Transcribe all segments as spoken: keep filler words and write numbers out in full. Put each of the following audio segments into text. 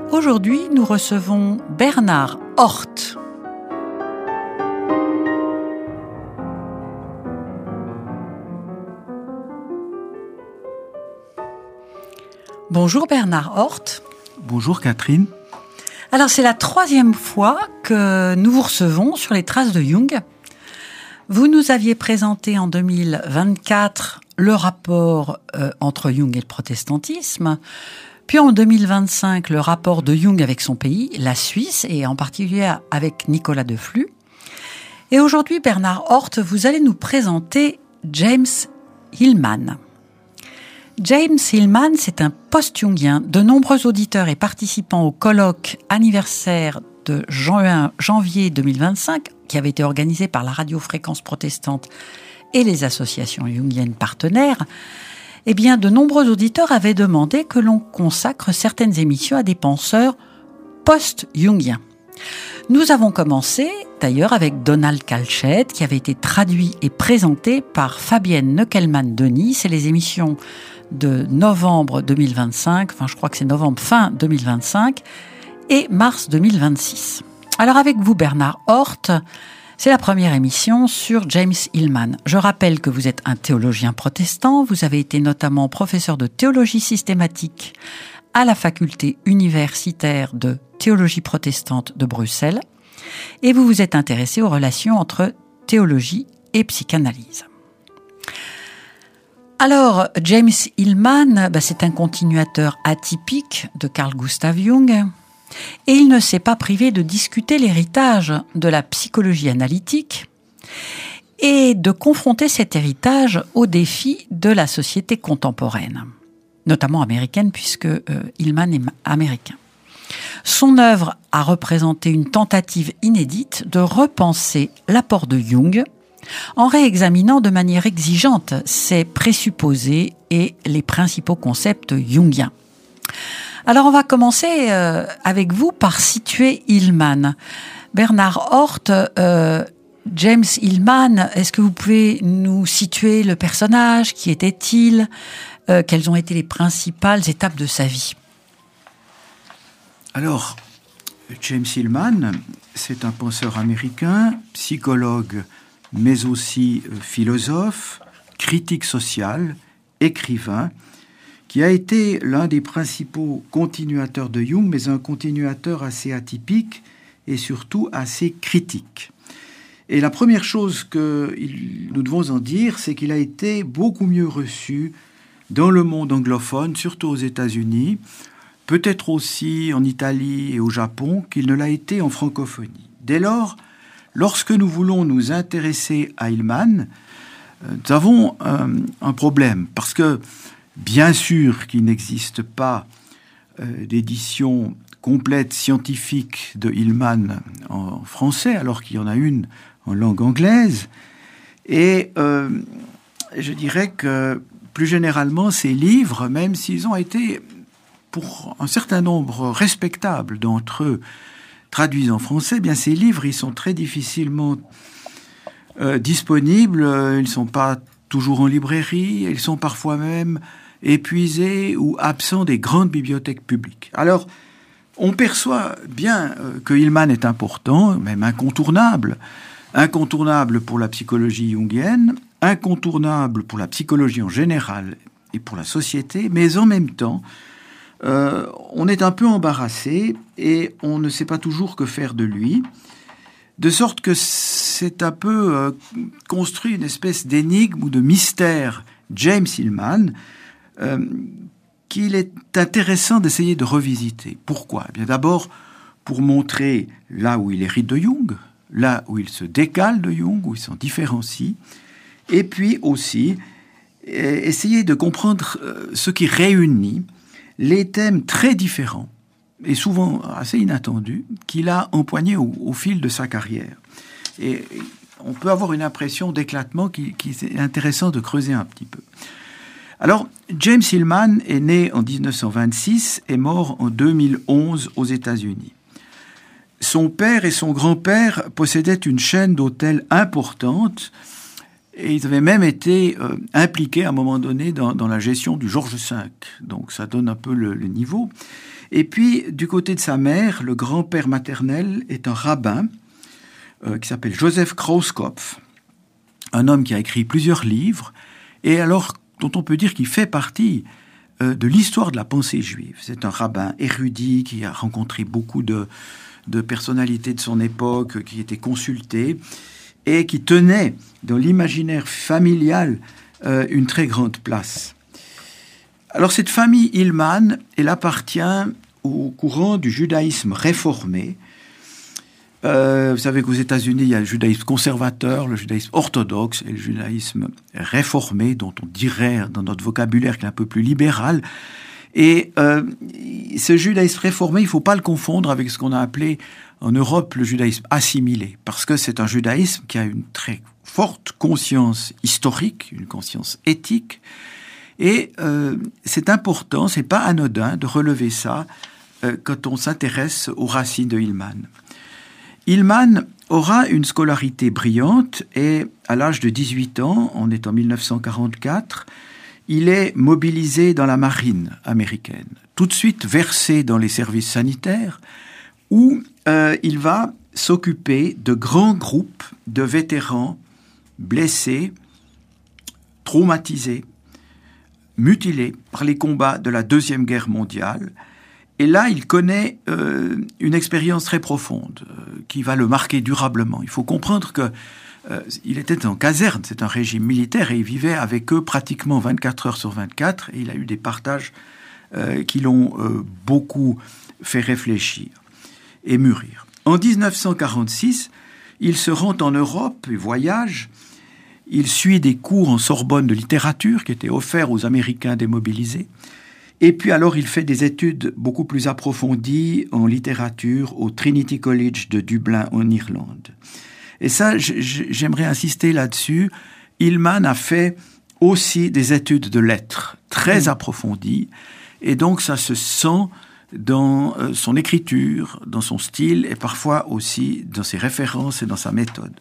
Aujourd'hui, nous recevons Bernard Horth. Bonjour Bernard Horth. Bonjour Catherine. Alors c'est la troisième fois que nous vous recevons sur les traces de Jung. Vous nous aviez présenté en deux mille vingt-quatre le rapport euh, entre Jung et le protestantisme, puis en deux mille vingt-cinq le rapport de Jung avec son pays, la Suisse, et en particulier avec Nicolas de Flue. Et aujourd'hui, Bernard Horth, vous allez nous présenter James Hillman. James Hillman, c'est un post-jungien. De nombreux auditeurs et participants au colloque anniversaire de juin, janvier deux mille vingt-cinq, qui avait été organisé par la Radio-Fréquence Protestante et les associations jungiennes partenaires, eh bien, de nombreux auditeurs avaient demandé que l'on consacre certaines émissions à des penseurs post-jungiens. Nous avons commencé, d'ailleurs, avec Donald Kalchet, qui avait été traduit et présenté par Fabienne Neckelmann-Denis. C'est les émissions de novembre deux mille vingt-cinq, enfin je crois que c'est novembre fin deux mille vingt-cinq, et mars deux mille vingt-six. Alors avec vous Bernard Horth, c'est la première émission sur James Hillman. Je rappelle que vous êtes un théologien protestant, vous avez été notamment professeur de théologie systématique à la faculté universitaire de théologie protestante de Bruxelles, et vous vous êtes intéressé aux relations entre théologie et psychanalyse. Alors, James Hillman, bah, c'est un continuateur atypique de Carl Gustav Jung, et il ne s'est pas privé de discuter l'héritage de la psychologie analytique et de confronter cet héritage aux défis de la société contemporaine, notamment américaine, puisque euh, Hillman est américain. Son œuvre a représenté une tentative inédite de repenser l'apport de Jung en réexaminant de manière exigeante ses présupposés et les principaux concepts jungiens. Alors on va commencer euh, avec vous par situer Hillman. Bernard Horth, euh, James Hillman, est-ce que vous pouvez nous situer le personnage? Qui était-il? euh, Quelles ont été les principales étapes de sa vie? Alors, James Hillman, c'est un penseur américain, psychologue, mais aussi philosophe, critique social, écrivain, qui a été l'un des principaux continuateurs de Jung, mais un continuateur assez atypique et surtout assez critique. Et la première chose que nous devons en dire, c'est qu'il a été beaucoup mieux reçu dans le monde anglophone, surtout aux États-Unis, peut-être aussi en Italie et au Japon, qu'il ne l'a été en francophonie. Dès lors, lorsque nous voulons nous intéresser à Hillman, nous avons un, un problème, parce que bien sûr qu'il n'existe pas euh, d'édition complète scientifique de Hillman en français, alors qu'il y en a une en langue anglaise, et euh, je dirais que plus généralement, ces livres, même s'ils ont été, pour un certain nombre respectable d'entre eux, traduits en français, eh bien ces livres, ils sont très difficilement euh, disponibles, ils ne sont pas toujours en librairie, ils sont parfois même épuisés ou absents des grandes bibliothèques publiques. Alors, on perçoit bien euh, que Hillman est important, même incontournable, incontournable pour la psychologie jungienne, incontournable pour la psychologie en général et pour la société, mais en même temps, Euh, on est un peu embarrassé et on ne sait pas toujours que faire de lui, de sorte que c'est un peu euh, construit une espèce d'énigme ou de mystère James Hillman euh, qu'il est intéressant d'essayer de revisiter. Pourquoi ? Eh bien, d'abord, pour montrer là où il hérite de Jung, là où il se décale de Jung, où il s'en différencie, et puis aussi essayer de comprendre euh, ce qui réunit les thèmes très différents et souvent assez inattendus qu'il a empoignés au, au fil de sa carrière. Et on peut avoir une impression d'éclatement qui, qui est intéressant de creuser un petit peu. Alors, James Hillman est né en dix-neuf cent vingt-six et mort en deux mille onze aux États-Unis. Son père et son grand-père possédaient une chaîne d'hôtels importante et ils avaient même été euh, impliqués à un moment donné dans, dans la gestion du George cinq. Donc ça donne un peu le, le niveau. Et puis, du côté de sa mère, le grand-père maternel est un rabbin euh, qui s'appelle Joseph Krauskopf, un homme qui a écrit plusieurs livres, et alors dont on peut dire qu'il fait partie euh, de l'histoire de la pensée juive. C'est un rabbin érudit qui a rencontré beaucoup de, de personnalités de son époque, qui étaient consultées, et qui tenait dans l'imaginaire familial euh, une très grande place. Alors cette famille Hillman, elle appartient au courant du judaïsme réformé. Euh, vous savez qu'aux États-Unis, il y a le judaïsme conservateur, le judaïsme orthodoxe et le judaïsme réformé, dont on dirait dans notre vocabulaire qu'il est un peu plus libéral. Et euh, ce judaïsme réformé, il ne faut pas le confondre avec ce qu'on a appelé en Europe le judaïsme assimilé, parce que c'est un judaïsme qui a une très forte conscience historique, une conscience éthique, et euh, c'est important, c'est pas anodin de relever ça euh, quand on s'intéresse aux racines de Hillman. Hillman aura une scolarité brillante et à l'âge de dix-huit ans, on est en mille neuf cent quarante-quatre, il est mobilisé dans la marine américaine, tout de suite versé dans les services sanitaires, où euh, il va s'occuper de grands groupes de vétérans blessés, traumatisés, mutilé par les combats de la Deuxième Guerre mondiale. Et là, il connaît euh, une expérience très profonde euh, qui va le marquer durablement. Il faut comprendre que euh, il était en caserne, c'est un régime militaire, et il vivait avec eux pratiquement vingt-quatre heures sur vingt-quatre, et il a eu des partages euh, qui l'ont euh, beaucoup fait réfléchir et mûrir. En dix-neuf cent quarante-six, il se rend en Europe, il voyage. Il suit des cours en Sorbonne de littérature qui étaient offerts aux Américains démobilisés. Et puis alors, il fait des études beaucoup plus approfondies en littérature au Trinity College de Dublin en Irlande. Et ça, j'aimerais insister là-dessus. Hillman a fait aussi des études de lettres très mmh. approfondies. Et donc, ça se sent dans son écriture, dans son style et parfois aussi dans ses références et dans sa méthode.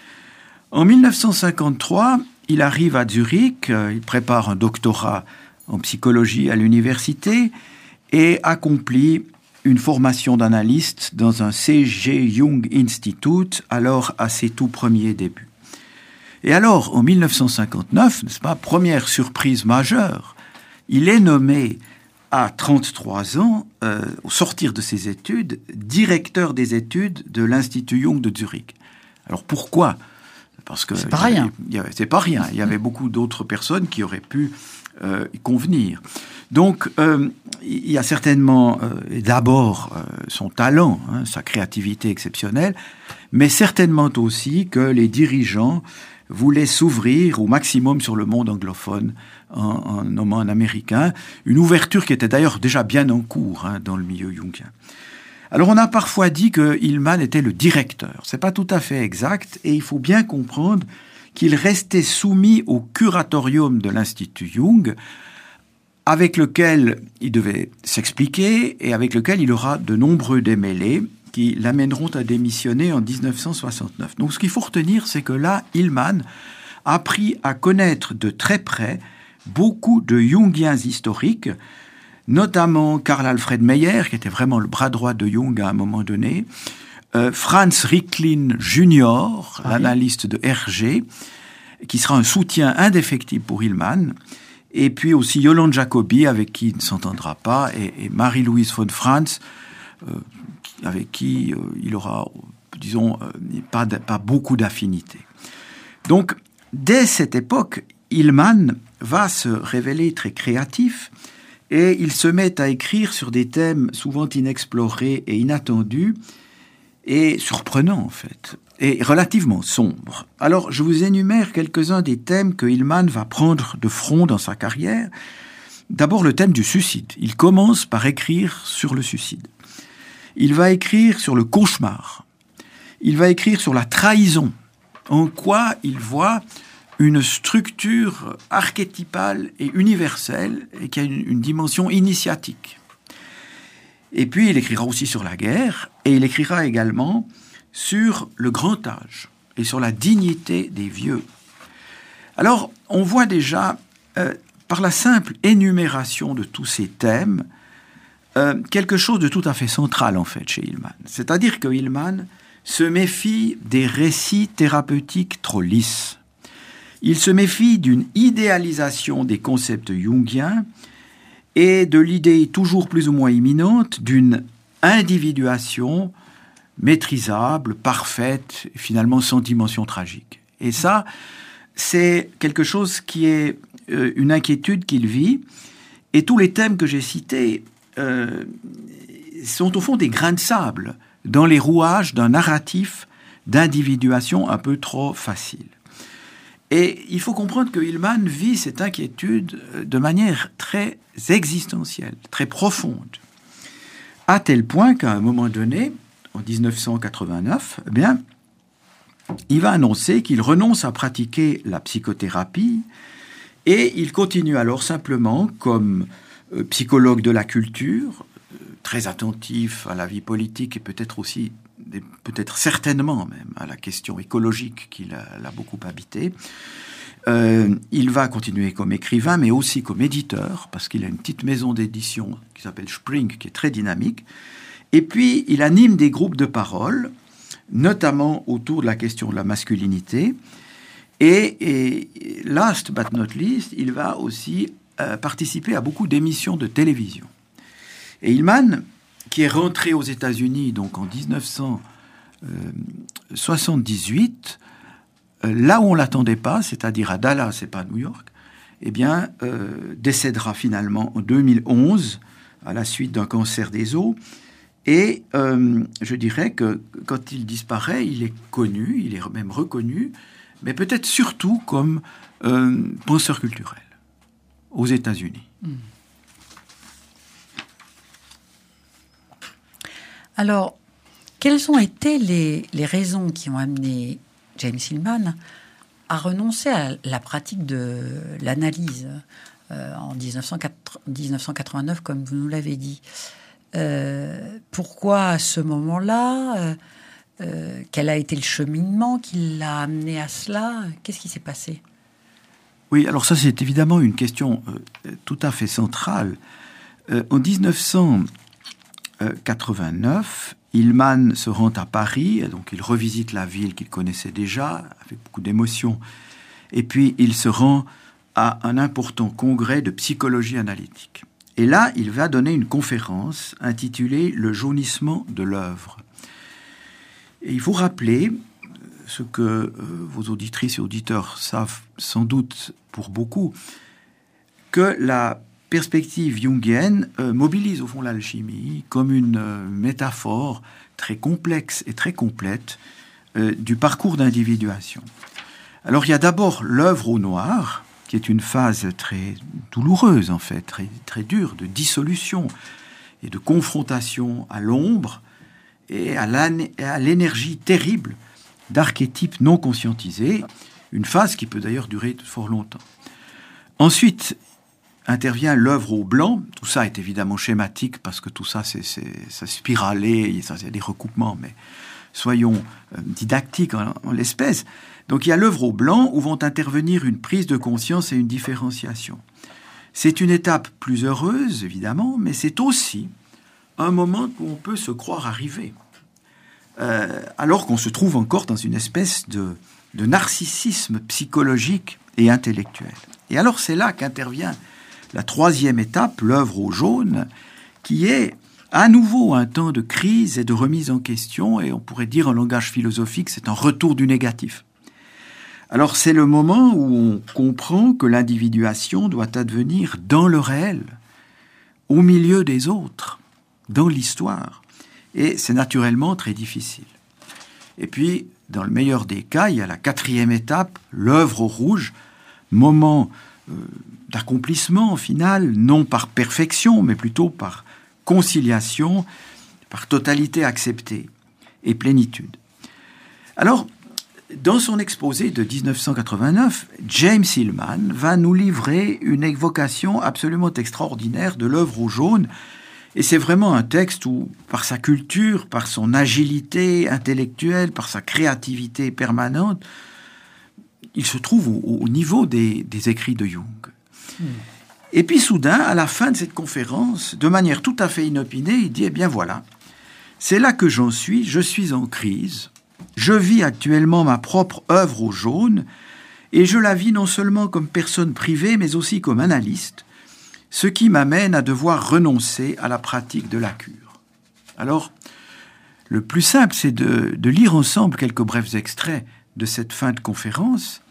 En mille neuf cent cinquante-trois, il arrive à Zurich, il prépare un doctorat en psychologie à l'université et accomplit une formation d'analyste dans un C G Jung Institute, alors à ses tout premiers débuts. Et alors, en mille neuf cent cinquante-neuf, n'est-ce pas, première surprise majeure, il est nommé à trente-trois ans, euh, au sortir de ses études, directeur des études de l'Institut Jung de Zurich. Alors pourquoi ? Parce que c'est pas rien. Avait, il y avait, c'est pas rien. Il y avait beaucoup d'autres personnes qui auraient pu euh, y convenir. Donc, euh, il y a certainement, euh, d'abord, euh, son talent, hein, sa créativité exceptionnelle, mais certainement aussi que les dirigeants voulaient s'ouvrir au maximum sur le monde anglophone en, en nommant un Américain, une ouverture qui était d'ailleurs déjà bien en cours hein, dans le milieu jungien. Alors on a parfois dit que Hillman était le directeur. C'est pas tout à fait exact et il faut bien comprendre qu'il restait soumis au curatorium de l'Institut Jung, avec lequel il devait s'expliquer et avec lequel il aura de nombreux démêlés qui l'amèneront à démissionner en dix-neuf cent soixante-neuf. Donc ce qu'il faut retenir, c'est que là, Hillman a appris à connaître de très près beaucoup de Jungiens historiques, notamment Karl Alfred Meyer, qui était vraiment le bras droit de Jung à un moment donné, euh, Franz Ricklin junior, ah, l'analyste de Hergé, qui sera un soutien indéfectible pour Hillman, et puis aussi Yolande Jacobi, avec qui il ne s'entendra pas, et, et Marie-Louise von Franz, euh, avec qui euh, il aura, disons, euh, pas, pas beaucoup d'affinité. Donc, dès cette époque, Hillman va se révéler très créatif, et il se met à écrire sur des thèmes souvent inexplorés et inattendus, et surprenants en fait, et relativement sombres. Alors, je vous énumère quelques-uns des thèmes que Hillman va prendre de front dans sa carrière. D'abord, le thème du suicide. Il commence par écrire sur le suicide. Il va écrire sur le cauchemar. Il va écrire sur la trahison, en quoi il voit une structure archétypale et universelle et qui a une, une dimension initiatique. Et puis, il écrira aussi sur la guerre, et il écrira également sur le grand âge et sur la dignité des vieux. Alors, on voit déjà, euh, par la simple énumération de tous ces thèmes, euh, quelque chose de tout à fait central, en fait, chez Hillman. C'est-à-dire que Hillman se méfie des récits thérapeutiques trop lisses. Il se méfie d'une idéalisation des concepts jungiens et de l'idée toujours plus ou moins imminente d'une individuation maîtrisable, parfaite, finalement sans dimension tragique. Et ça, c'est quelque chose qui est euh, une inquiétude qu'il vit. Et tous les thèmes que j'ai cités euh, sont au fond des grains de sable dans les rouages d'un narratif d'individuation un peu trop facile. Et il faut comprendre que Hillman vit cette inquiétude de manière très existentielle, très profonde, à tel point qu'à un moment donné, en dix-neuf cent quatre-vingt-neuf, eh bien, il va annoncer qu'il renonce à pratiquer la psychothérapie et il continue alors simplement comme euh, psychologue de la culture, euh, très attentif à la vie politique et peut-être aussi, peut-être certainement même, à la question écologique qui l'a, l'a beaucoup habité. Euh, il va continuer comme écrivain, mais aussi comme éditeur, parce qu'il a une petite maison d'édition qui s'appelle Spring, qui est très dynamique. Et puis, il anime des groupes de parole, notamment autour de la question de la masculinité. Et, et last but not least, il va aussi euh, participer à beaucoup d'émissions de télévision. Et Hillman, qui est rentré aux États-Unis donc en dix-neuf cent soixante-dix-huit, euh, là où on l'attendait pas, c'est-à-dire à Dallas et pas à New York, eh bien, euh, décédera finalement en deux mille onze à la suite d'un cancer des os. Et euh, je dirais que quand il disparaît, il est connu, il est même reconnu, mais peut-être surtout comme euh, penseur culturel aux États-Unis. Mmh. Alors, quelles ont été les, les raisons qui ont amené James Hillman à renoncer à la pratique de l'analyse euh, en dix-neuf cent quatre-vingt-neuf, comme vous nous l'avez dit? Euh, pourquoi à ce moment-là euh, euh, Quel a été le cheminement qui l'a amené à cela? Qu'est-ce qui s'est passé? Oui, alors ça c'est évidemment une question euh, tout à fait centrale. Euh, en dix-neuf cent quatre-vingt-neuf, Hillman se rend à Paris, donc il revisite la ville qu'il connaissait déjà, avec beaucoup d'émotion, et puis il se rend à un important congrès de psychologie analytique. Et là, il va donner une conférence intitulée « Le jaunissement de l'œuvre ». Et il faut rappeler, ce que euh, vos auditrices et auditeurs savent sans doute pour beaucoup, que la perspective jungienne euh, mobilise au fond l'alchimie comme une euh, métaphore très complexe et très complète euh, du parcours d'individuation. Alors il y a d'abord l'œuvre au noir, qui est une phase très douloureuse en fait, très, très dure, de dissolution et de confrontation à l'ombre et à, à l'énergie terrible d'archétypes non conscientisés, une phase qui peut d'ailleurs durer fort longtemps. Ensuite, intervient l'œuvre au blanc. Tout ça est évidemment schématique parce que tout ça, c'est, c'est, c'est spiralé, ça, c'est des recoupements, mais soyons euh, didactiques en, en l'espèce. Donc il y a l'œuvre au blanc où vont intervenir une prise de conscience et une différenciation. C'est une étape plus heureuse, évidemment, mais c'est aussi un moment où on peut se croire arrivé, euh, alors qu'on se trouve encore dans une espèce de, de narcissisme psychologique et intellectuel. Et alors c'est là qu'intervient la troisième étape, l'œuvre au jaune, qui est à nouveau un temps de crise et de remise en question, et on pourrait dire en langage philosophique, c'est un retour du négatif. Alors c'est le moment où on comprend que l'individuation doit advenir dans le réel, au milieu des autres, dans l'histoire. Et c'est naturellement très difficile. Et puis, dans le meilleur des cas, il y a la quatrième étape, l'œuvre au rouge, moment euh, d'accomplissement final, non par perfection, mais plutôt par conciliation, par totalité acceptée et plénitude. Alors, dans son exposé de dix-neuf cent quatre-vingt-neuf, James Hillman va nous livrer une évocation absolument extraordinaire de l'œuvre au jaune. Et c'est vraiment un texte où, par sa culture, par son agilité intellectuelle, par sa créativité permanente, il se trouve au, au niveau des, des écrits de Jung. Mmh. Et puis soudain, à la fin de cette conférence, de manière tout à fait inopinée, il dit « Eh bien voilà, c'est là que j'en suis, je suis en crise, je vis actuellement ma propre œuvre au jaune, et je la vis non seulement comme personne privée, mais aussi comme analyste, ce qui m'amène à devoir renoncer à la pratique de la cure. » Alors, le plus simple, c'est de, de lire ensemble quelques brefs extraits de cette fin de conférence.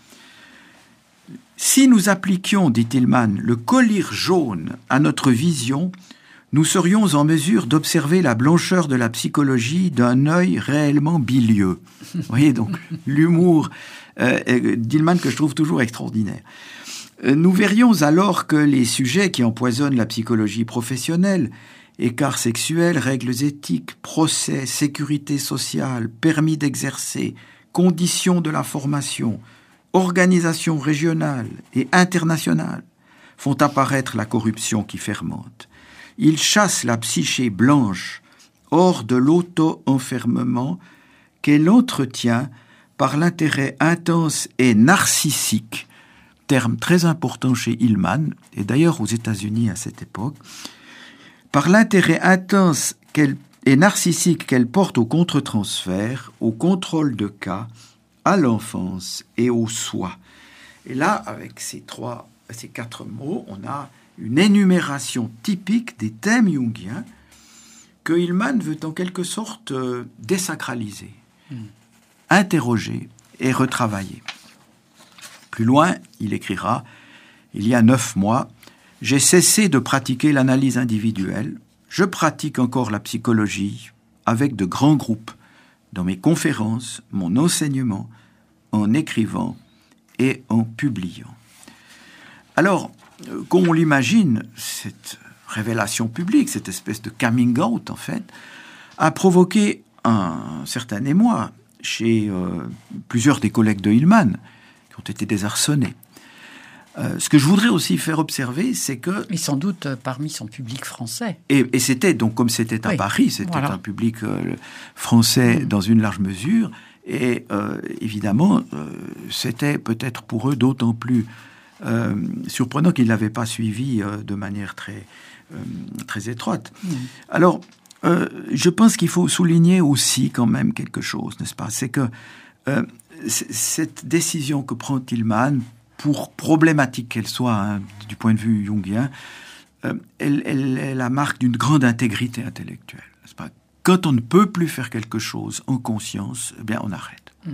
« Si nous appliquions, dit Hillman, le collier jaune à notre vision, nous serions en mesure d'observer la blancheur de la psychologie d'un œil réellement bilieux. » Vous voyez, donc, l'humour euh, d'Hillman que je trouve toujours extraordinaire. « Nous verrions alors que les sujets qui empoisonnent la psychologie professionnelle, écarts sexuels, règles éthiques, procès, sécurité sociale, permis d'exercer, conditions de la formation, organisation régionale et internationale, font apparaître la corruption qui fermente. Ils chassent la psyché blanche hors de l'auto-enfermement qu'elle entretient par l'intérêt intense et narcissique, terme très important chez Hillman, et d'ailleurs aux États-Unis à cette époque, par l'intérêt intense qu'elle, et narcissique qu'elle porte au contre-transfert, au contrôle de cas, à l'enfance et au soi. Et là, avec ces trois, ces quatre mots, on a une énumération typique des thèmes jungiens que Hillman veut en quelque sorte euh, désacraliser, mmh. interroger et retravailler. Plus loin, il écrira « Il y a neuf mois, j'ai cessé de pratiquer l'analyse individuelle. Je pratique encore la psychologie avec de grands groupes, dans mes conférences, mon enseignement, en écrivant et en publiant. » Alors, qu'on l'imagine, cette révélation publique, cette espèce de coming out, en fait, a provoqué un certain émoi chez euh, plusieurs des collègues de Hillman, qui ont été désarçonnés. Euh, ce que je voudrais aussi faire observer, c'est que... Et sans doute euh, parmi son public français. Et, et c'était, donc comme c'était à oui, Paris, c'était voilà. un public euh, français mmh. dans une large mesure, et euh, évidemment, euh, c'était peut-être pour eux d'autant plus euh, surprenant qu'ils ne l'avaient pas suivi euh, de manière très, euh, très étroite. Mmh. Alors, euh, je pense qu'il faut souligner aussi quand même quelque chose, n'est-ce pas ? C'est que euh, c- cette décision que prend Hillman, pour problématique qu'elle soit hein, du point de vue jungien, euh, elle, elle est la marque d'une grande intégrité intellectuelle. N'est-ce pas ? Quand on ne peut plus faire quelque chose en conscience, eh bien on arrête. Mmh.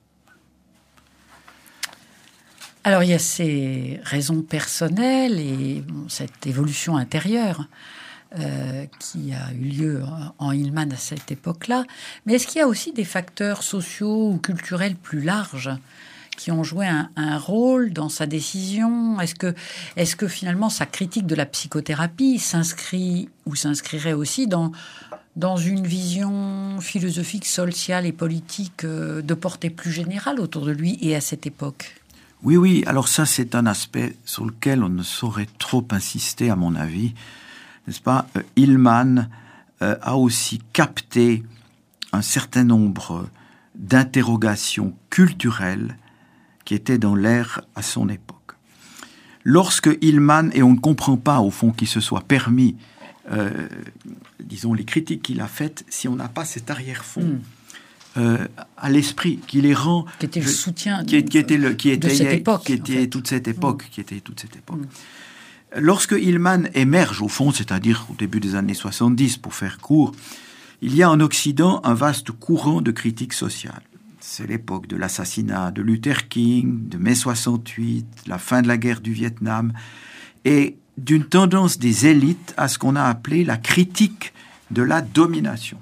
Alors il y a ces raisons personnelles et bon, cette évolution intérieure euh, qui a eu lieu en Hillman à cette époque-là. Mais est-ce qu'il y a aussi des facteurs sociaux ou culturels plus larges qui ont joué un, un rôle dans sa décision ? Est-ce que, est-ce que finalement sa critique de la psychothérapie s'inscrit ou s'inscrirait aussi dans, dans une vision philosophique, sociale et politique euh, de portée plus générale autour de lui et à cette époque ? Oui, oui. Alors ça, c'est un aspect sur lequel on ne saurait trop insister, à mon avis. N'est-ce pas ? euh, Hillman euh, a aussi capté un certain nombre d'interrogations culturelles qui était dans l'air à son époque. Lorsque Hillman, et on ne comprend pas au fond qu'il se soit permis, euh, disons les critiques qu'il a faites, si on n'a pas cet arrière-fond mmh. euh, à l'esprit qui les rend, qui était le soutien qui, qui était le, qui de était, cette époque, qui était en fait. toute cette époque, mmh. qui était toute cette époque. Mmh. Lorsque Hillman émerge au fond, c'est-à-dire au début des années soixante-dix, pour faire court, il y a en Occident un vaste courant de critique sociale. C'est l'époque de l'assassinat de Luther King, de mai soixante-huit, la fin de la guerre du Vietnam, et d'une tendance des élites à ce qu'on a appelé la critique de la domination.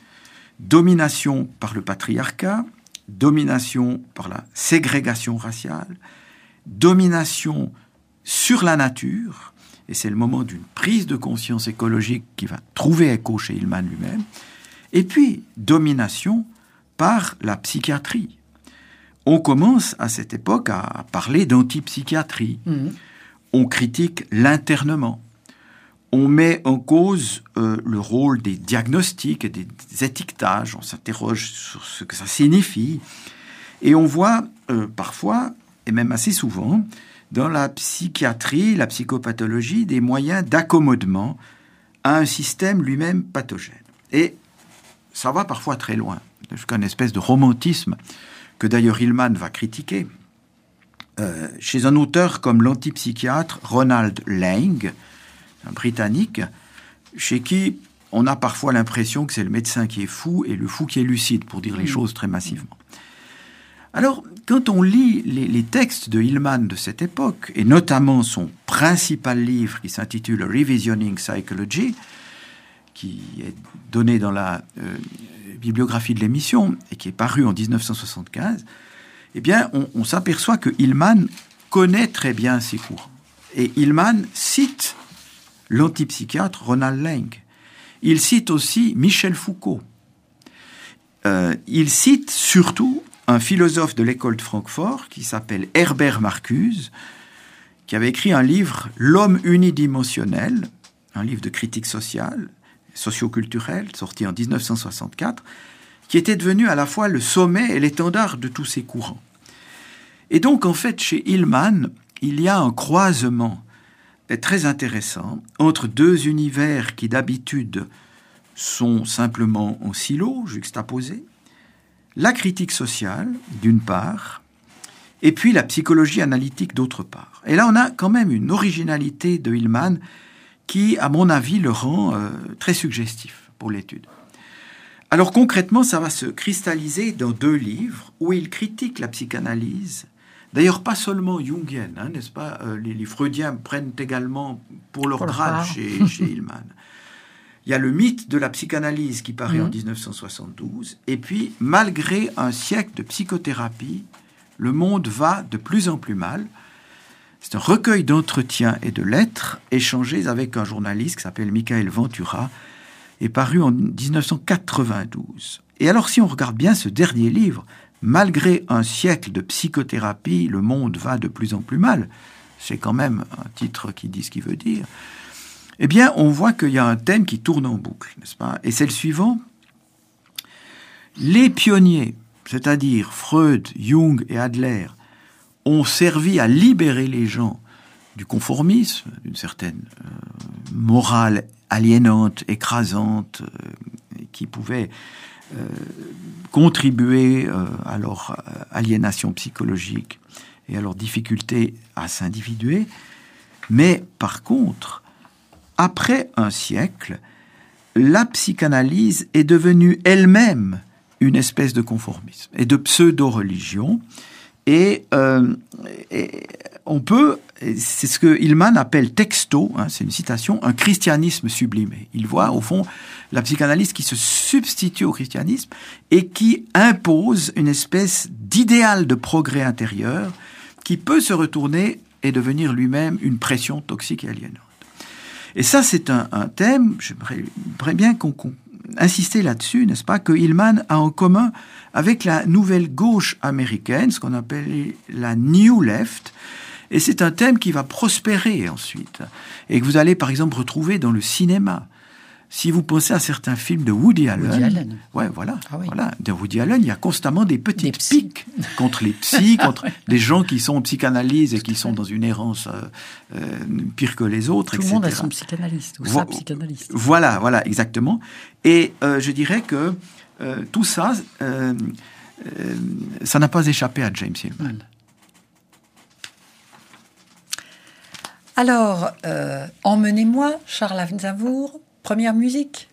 Domination par le patriarcat, domination par la ségrégation raciale, domination sur la nature, et c'est le moment d'une prise de conscience écologique qui va trouver écho chez Hillman lui-même, et puis domination par la psychiatrie. On commence à cette époque à parler d'antipsychiatrie. Mmh. On critique l'internement. On met en cause euh, le rôle des diagnostics et des étiquetages. On s'interroge sur ce que ça signifie. Et on voit euh, parfois, et même assez souvent, dans la psychiatrie, la psychopathologie, des moyens d'accommodement à un système lui-même pathogène. Et ça va parfois très loin, jusqu'à une espèce de romantisme que d'ailleurs Hillman va critiquer. Euh, chez un auteur comme l'antipsychiatre Ronald Lang, un Britannique, chez qui on a parfois l'impression que c'est le médecin qui est fou et le fou qui est lucide, pour dire les choses très massivement. Alors, quand on lit les, les textes de Hillman de cette époque, et notamment son principal livre qui s'intitule Revisioning Psychology, qui est donné dans la euh, bibliographie de l'émission et qui est paru en dix-neuf cent soixante-quinze, eh bien, on, on s'aperçoit que Hillman connaît très bien ces courants. Et Hillman cite l'antipsychiatre Ronald Lang. Il cite aussi Michel Foucault. Euh, il cite surtout un philosophe de l'école de Francfort qui s'appelle Herbert Marcuse, qui avait écrit un livre « L'homme unidimensionnel », un livre de critique sociale, socioculturelle, sorti en dix-neuf cent soixante-quatre, qui était devenu à la fois le sommet et l'étendard de tous ces courants. Et donc, en fait, chez Hillman, il y a un croisement très intéressant entre deux univers qui, d'habitude, sont simplement en silo, juxtaposés, la critique sociale, d'une part, et puis la psychologie analytique, d'autre part. Et là, on a quand même une originalité de Hillman qui, à mon avis, le rend euh, très suggestif pour l'étude. Alors concrètement, ça va se cristalliser dans deux livres où il critique la psychanalyse, d'ailleurs pas seulement jungienne, hein, n'est-ce pas, euh, les, les freudiens prennent également pour leur grade chez, chez Hillman. Il y a le mythe de la psychanalyse qui paraît mmh. en dix-neuf cent soixante-douze, et puis, malgré un siècle de psychothérapie, le monde va de plus en plus mal. C'est un recueil d'entretiens et de lettres échangés avec un journaliste qui s'appelle Michael Ventura, et paru en dix-neuf cent quatre-vingt-douze. Et alors, si on regarde bien ce dernier livre, malgré un siècle de psychothérapie, le monde va de plus en plus mal. C'est quand même un titre qui dit ce qu'il veut dire. Eh bien, on voit qu'il y a un thème qui tourne en boucle, n'est-ce pas ? Et c'est le suivant. Les pionniers, c'est-à-dire Freud, Jung et Adler, ont servi à libérer les gens du conformisme, d'une certaine euh, morale aliénante, écrasante, euh, qui pouvait euh, contribuer euh, à leur euh, aliénation psychologique et à leur difficulté à s'individuer. Mais par contre, après un siècle, la psychanalyse est devenue elle-même une espèce de conformisme et de pseudo-religion. Et, euh, et on peut, c'est ce que Hillman appelle texto, hein, c'est une citation, un christianisme sublimé. Il voit au fond la psychanalyse qui se substitue au christianisme et qui impose une espèce d'idéal de progrès intérieur qui peut se retourner et devenir lui-même une pression toxique et aliénante. Et ça, c'est un, un thème, j'aimerais, j'aimerais bien qu'on, qu'on insiste là-dessus, n'est-ce pas, que Hillman a en commun avec la nouvelle gauche américaine, ce qu'on appelle la New Left, et c'est un thème qui va prospérer ensuite, et que vous allez par exemple retrouver dans le cinéma. Si vous pensez à certains films de Woody Allen, Woody Allen. Ouais, voilà, ah oui. voilà, dans Woody Allen, il y a constamment des petites des piques contre les psys, contre des gens qui sont en psychanalyse et qui sont dans une errance euh, euh, pire que les autres, Tout et cetera. Tout le monde a son psychanalyste ou Vo- sa psychanalyste. Voilà, voilà, exactement. Et euh, je dirais que euh, tout ça, euh, euh, ça n'a pas échappé à James Hillman. Alors, euh, emmenez-moi, Charles Aznavour, première musique.